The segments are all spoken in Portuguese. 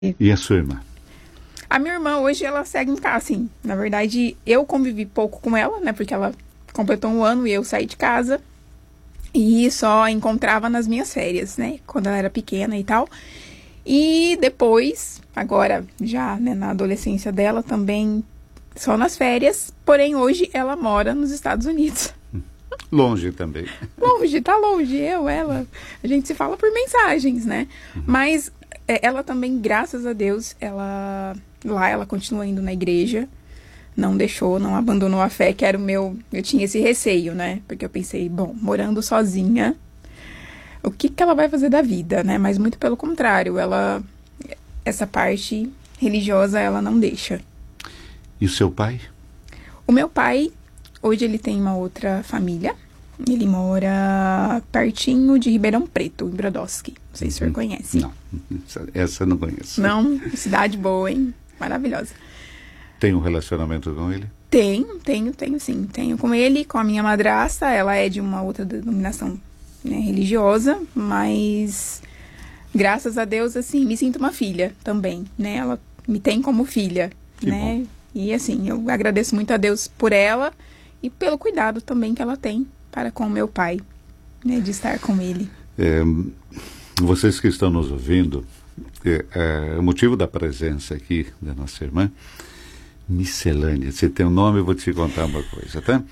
E a sua irmã? A minha irmã hoje, ela segue em casa, assim. Na verdade, eu convivi pouco com ela, né? Porque ela completou 1 ano e eu saí de casa. E só encontrava nas minhas férias, né? Quando ela era pequena e tal. E depois, agora já, né, na adolescência dela também, só nas férias. Porém, hoje ela mora nos Estados Unidos. Longe também. Longe, tá longe. Ela. A gente se fala por mensagens, né? Mas ela também, graças a Deus, ela continua indo na igreja. Não deixou, não abandonou a fé, que era o meu... Eu tinha esse receio, né? Porque eu pensei, bom, morando sozinha, o que ela vai fazer da vida, né? Mas muito pelo contrário, essa parte religiosa, ela não deixa. E o seu pai? O meu pai, hoje ele tem uma outra família. Ele mora pertinho de Ribeirão Preto, em Brodowski. Não sei se o senhor conhece. Não, essa eu não conheço. Não? Cidade boa, hein? Maravilhosa. Tem um relacionamento com ele? Tenho sim. Tenho com ele, com a minha madrasta. Ela é de uma outra denominação, né, religiosa, mas graças a Deus, assim, me sinto uma filha também, né? Ela me tem como filha, que né? Bom. E assim, eu agradeço muito a Deus por ela e pelo cuidado também que ela tem para com o meu pai, né? De estar com ele. Vocês que estão nos ouvindo, o motivo da presença aqui da nossa irmã Miscelânea, você tem um nome, eu vou te contar uma coisa, tá?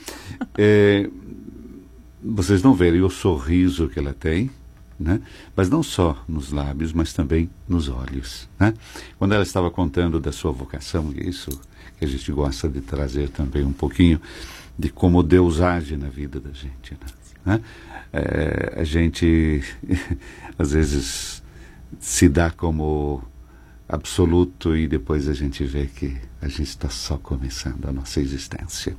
Vocês não verem o sorriso que ela tem, né? Mas não só nos lábios, mas também nos olhos, né? Quando ela estava contando da sua vocação, isso que a gente gosta de trazer também um pouquinho de como Deus age na vida da gente, né? A gente às vezes se dá como absoluto e depois a gente vê que a gente está só começando a nossa existência.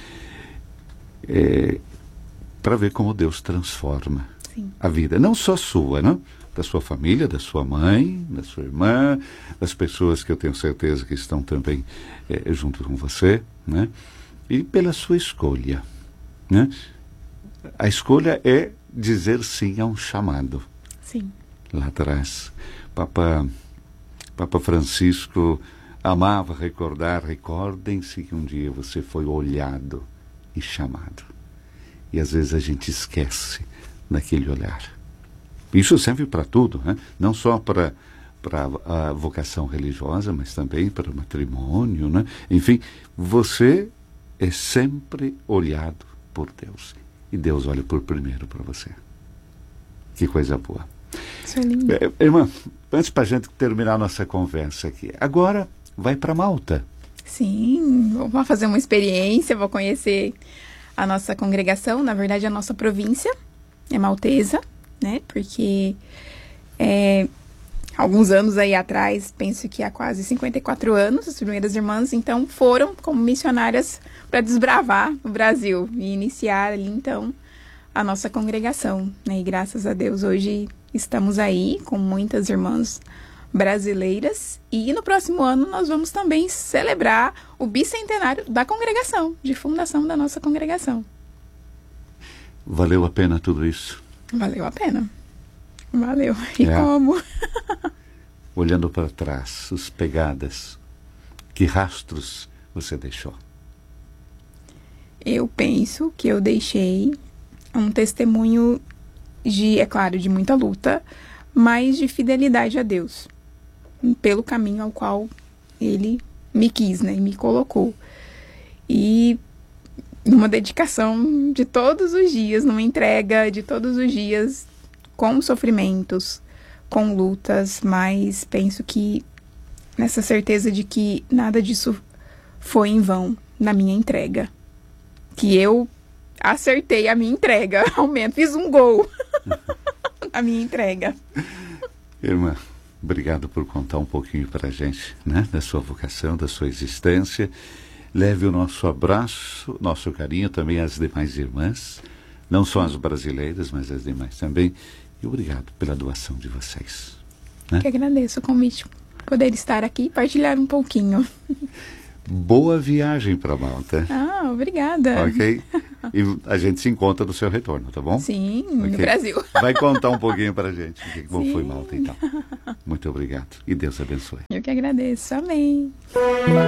Para ver como Deus transforma Sim. a vida, não só sua, não? Da sua família, da sua mãe, da sua irmã, das pessoas que eu tenho certeza que estão também junto com você, né? E pela sua escolha, né? A escolha é dizer sim a um chamado. Sim. Lá atrás, Papa Francisco amava recordar, recordem-se que um dia você foi olhado e chamado. E às vezes a gente esquece daquele olhar. Isso serve para tudo, né? Não só para a vocação religiosa, mas também para o matrimônio, né? Enfim, você é sempre olhado por Deus. E Deus olha por primeiro para você. Que coisa boa. Isso é lindo. Irmã, antes para a gente terminar a nossa conversa aqui, agora vai para Malta. Sim, vou fazer uma experiência, vou conhecer a nossa congregação, na verdade a nossa província é maltesa, né? Porque alguns anos aí atrás, penso que há quase 54 anos, as primeiras irmãs, então, foram como missionárias para desbravar o Brasil e iniciar ali, então, a nossa congregação, né? E graças a Deus, hoje estamos aí com muitas irmãs brasileiras e no próximo ano nós vamos também celebrar o bicentenário da congregação, de fundação da nossa congregação. Valeu a pena tudo isso? Valeu a pena. Valeu. E como? Olhando para trás, as pegadas, que rastros você deixou? Eu penso que eu deixei um testemunho de, é claro, de muita luta, mas de fidelidade a Deus, pelo caminho ao qual Ele me quis, né, e me colocou. E numa dedicação de todos os dias, numa entrega de todos os dias, com sofrimentos, com lutas, mas penso que nessa certeza de que nada disso foi em vão na minha entrega. Que eu acertei a minha entrega, ao menos fiz um gol na minha entrega. Irmã, obrigado por contar um pouquinho para a gente, né, da sua vocação, da sua existência. Leve o nosso abraço, nosso carinho também às demais irmãs, não só as brasileiras, mas as demais também. E obrigado pela doação de vocês. Né? Que agradeço o convite, poder estar aqui e partilhar um pouquinho. Boa viagem para Malta. Obrigada. Ok? E a gente se encontra no seu retorno, tá bom? Sim, no Brasil. Vai contar um pouquinho pra gente como Sim. foi Malta e tal. Muito obrigado. E Deus abençoe. Eu que agradeço. Amém.